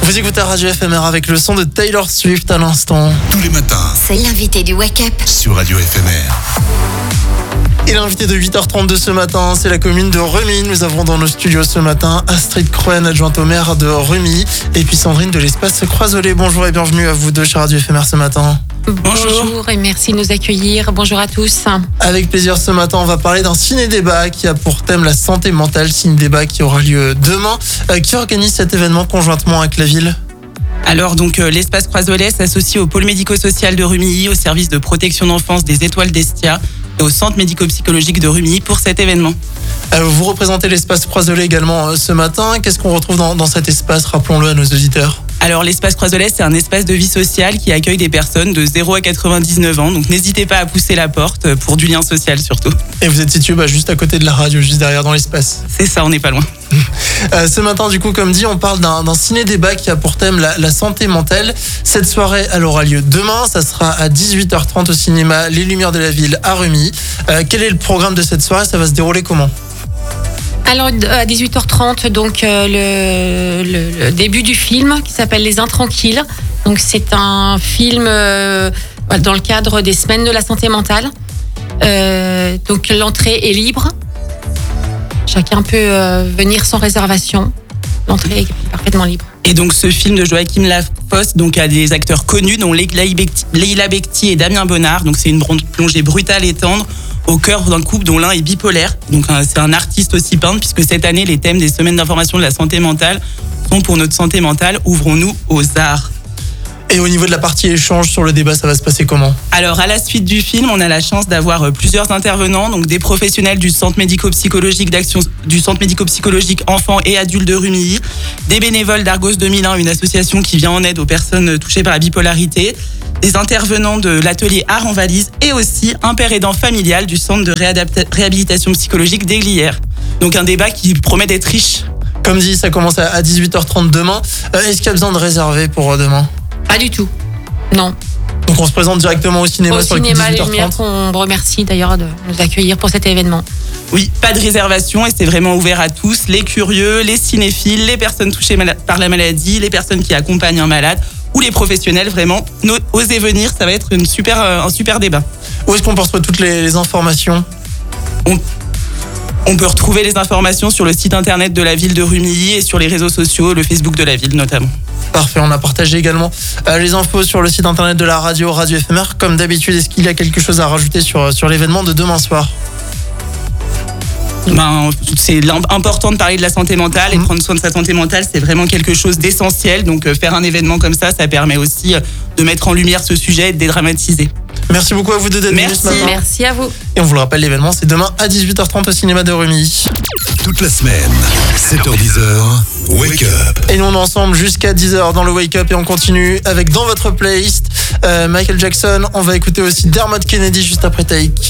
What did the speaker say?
Vous écoutez Radio FMR avec le son de Taylor Swift à l'instant. Tous les matins, C'est l'invité du Wake Up. sur Radio FMR. Et l'invité de 8h32 ce matin, c'est la commune de Remy. Nous avons dans nos studios ce matin Astrid Croen, adjointe au maire de Remy, et puis Sandrine de l'espace Croisolé. Bonjour et bienvenue à vous deux chez Radio FMR ce matin. Bonjour et merci de nous accueillir. Bonjour à tous. Avec plaisir, ce matin, on va parler d'un ciné-débat qui a pour thème la santé mentale. Ciné-débat qui aura lieu demain. Qui organise cet événement conjointement avec la ville ? Alors donc l'espace Croisolé s'associe au pôle médico-social de Rumilly, au service de protection d'enfance des Étoiles d'Estia et au centre médico-psychologique de Rumilly pour cet événement. Vous représentez l'espace Croisolé également ce matin. Qu'est-ce qu'on retrouve dans cet espace ? Rappelons-le à nos auditeurs. Alors l'espace Croisolé, c'est un espace de vie sociale qui accueille des personnes de 0 à 99 ans. Donc n'hésitez pas à pousser la porte pour du lien social surtout. Et vous êtes situé juste à côté de la radio, juste derrière dans l'espace. C'est ça, on n'est pas loin. Ce matin, du coup, comme dit, on parle d'un ciné-débat qui a pour thème la santé mentale. Cette soirée, elle aura lieu demain. Ça sera à 18h30 au cinéma Les Lumières de la Ville à Remy. Quel est le programme de cette soirée ? Ça va se dérouler comment ? Alors à 18h30, donc le début du film qui s'appelle Les Intranquilles. Donc c'est un film dans le cadre des semaines de la santé mentale. Donc l'entrée est libre. Chacun peut venir sans réservation. L'entrée est parfaitement libre. Et donc ce film de Joachim Lafosse donc a des acteurs connus dont Leila Bekti et Damien Bonnard. Donc c'est une plongée brutale et tendre au cœur d'un couple dont l'un est bipolaire. Donc c'est un artiste aussi peintre, puisque cette année les thèmes des semaines d'information de la santé mentale sont pour notre santé mentale, ouvrons-nous aux arts. Et au niveau de la partie échange sur le débat, ça va se passer comment ? Alors à la suite du film, on a la chance d'avoir plusieurs intervenants, donc des professionnels du centre médico-psychologique enfants et adultes de Rumilly, des bénévoles d'Argos 2001, une association qui vient en aide aux personnes touchées par la bipolarité, des intervenants de l'atelier Art en valise et aussi un père aidant familial du centre de réhabilitation psychologique d'Aiglières. Donc un débat qui promet d'être riche. Comme dit, ça commence à 18h30 demain. Est-ce qu'il y a besoin de réserver pour demain ? Pas du tout. Non. Donc on se présente directement au cinéma Au sur le coup de cinéma Les Lumières, 18h30. on remercie d'ailleurs de nous accueillir pour cet événement. Oui, pas de réservation et c'est vraiment ouvert à tous, les curieux, les cinéphiles, les personnes touchées par la maladie, les personnes qui accompagnent un malade ou les professionnels. Vraiment, osez venir, ça va être un super débat. Où est-ce qu'on peut retrouver toutes les informations ? On peut retrouver les informations sur le site internet de la ville de Rumilly et sur les réseaux sociaux, le Facebook de la ville notamment. Parfait, on a partagé également les infos sur le site internet de la radio, Radio FMR. Comme d'habitude, est-ce qu'il y a quelque chose à rajouter sur l'événement de demain soir ? C'est important de parler de la santé mentale et prendre soin de sa santé mentale, c'est vraiment quelque chose d'essentiel. Donc faire un événement comme ça permet aussi de mettre en lumière ce sujet et de dédramatiser. Merci beaucoup à vous deux d'être venus ce matin. Merci à vous. Et on vous le rappelle, l'événement c'est demain à 18h30 au cinéma de Remy. Toute la semaine, 7h10, Wake Up. Et nous on est ensemble jusqu'à 10h dans le Wake Up et on continue avec dans votre playlist Michael Jackson. On va écouter aussi Dermot Kennedy juste après Take.